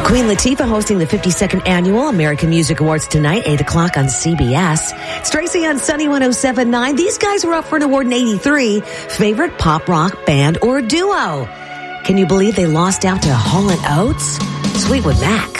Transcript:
Queen Latifah hosting the 52nd Annual American Music Awards tonight, 8 o'clock on CBS. It's Tracy on Sunny 107.9. These guys were up for an award in 83. Favorite pop rock band or duo? Can you believe they lost out to Hall & Oates? Fleetwood Mac.